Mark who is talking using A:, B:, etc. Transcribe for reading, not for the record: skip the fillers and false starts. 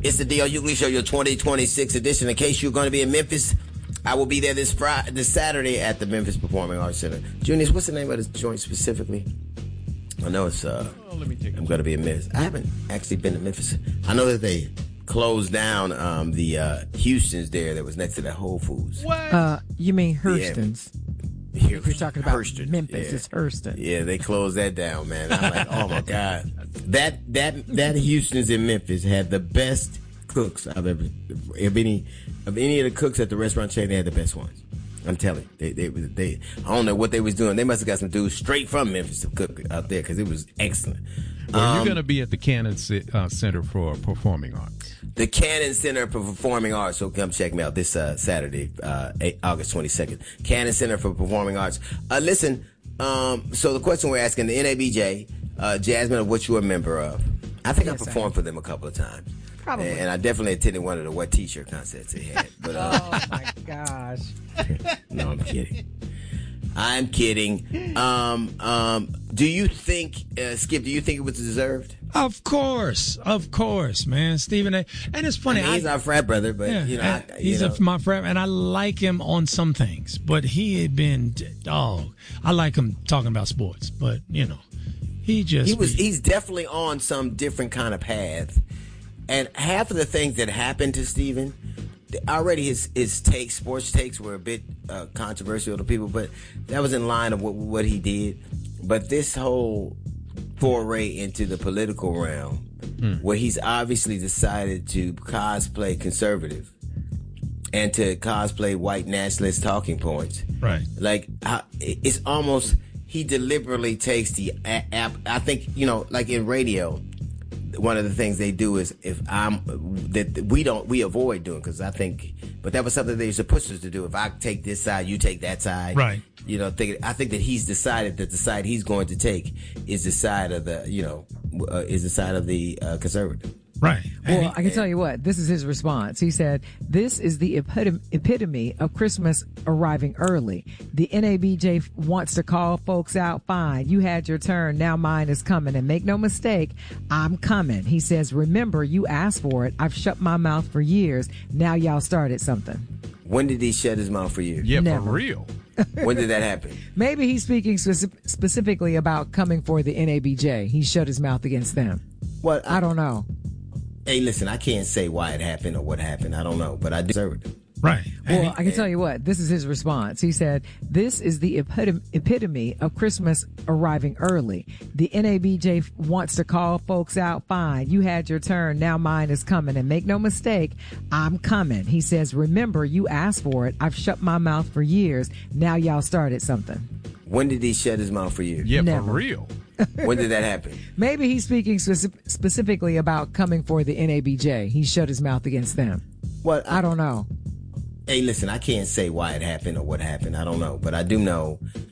A: It's the D.L. Hughley Show, your 2026 edition. In case you're going to be in Memphis, I will be there this Saturday at the Memphis Performing Arts Center. Junius, what's the name of this joint specifically? I know it's, I'm going to be in Memphis. I haven't actually been to Memphis. I know that they closed down the Houston's there that was next to that Whole Foods.
B: What? You mean Hurston's?
A: Yeah.
B: If you're talking about
A: Hurston.
B: Memphis,
A: Yeah.
B: it's Hurston.
A: Yeah, they closed that down, man. I'm like, oh my God. That Houston's in Memphis had the best cooks I've ever. Of any of the cooks at the restaurant chain, they had the best ones. I'm telling you, they I don't know what they was doing. They must have got some dudes straight from Memphis to cook out there because it was excellent.
C: Well, you're going to be at the Cannon Center for Performing Arts.
A: The Cannon Center for Performing Arts. So come check me out this Saturday, August 22nd. Cannon Center for Performing Arts. Listen, so the question we're asking, the NABJ, Jasmine, of what you're a member of. I think I performed for them a couple of times.
B: Probably.
A: And I definitely attended one of the wet t-shirt concerts they had. But,
B: oh my gosh.
A: No, I'm kidding. I'm kidding. Do you think, Skip, do you think it was deserved?
D: Of course, man. Stephen A. And it's funny.
A: He's our frat brother, but,
D: he's my frat, and I like him on some things, but he had been, I like him talking about sports, but, he's
A: definitely on some different kind of path. And half of the things that happened to Stephen, already his sports takes were a bit controversial to people, but that was in line of what he did. But this whole foray into the political realm, where he's obviously decided to cosplay conservative and to cosplay white nationalist talking points.
D: Right.
A: Like, it's almost, he deliberately takes the I think, like in radio, one of the things they do is we avoid doing, because I think, but that was something they used to push us to do. If I take this side, you take that side.
D: Right.
A: I think that he's decided that the side he's going to take is the side of the, conservative.
D: Right.
B: Well, I can tell you what, this is his response. He said, "This is the epitome of Christmas arriving early. The NABJ wants to call folks out. Fine. You had your turn. Now mine is coming. And make no mistake, I'm coming." He says, "Remember, you asked for it. I've shut my mouth for years. Now y'all started something."
A: When did he shut his mouth for years?
C: Yeah,
B: Never.
C: For real.
A: When did that happen?
B: Maybe he's speaking specifically about coming for the NABJ. He shut his mouth against them.
A: Well,
B: I don't know.
A: Hey, listen, I can't say why it happened or what happened. I don't know, but I deserved it.
D: Right.
B: Well, I can tell you what, this is his response. He said, "This is the epitome of Christmas arriving early. The NABJ wants to call folks out. Fine. You had your turn. Now mine is coming. And make no mistake, I'm coming." He says, "Remember, you asked for it. I've shut my mouth for years. Now y'all started something."
A: When did he shut his mouth for years?
C: Yeah,
B: Never.
C: For real.
A: When did that happen?
B: Maybe he's speaking specifically about coming for the NABJ. He shut his mouth against them.
A: Well,
B: I don't know.
A: Hey, listen, I can't say why it happened or what happened. I don't know, but I do know